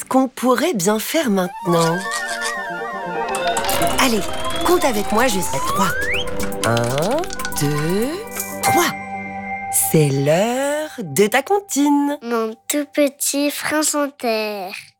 qu'on pourrait bien faire maintenant? Allez, compte avec moi jusqu'à 3. 1, 2, 3. C'est l'heure de ta comptine. Mon tout petit prince en terre.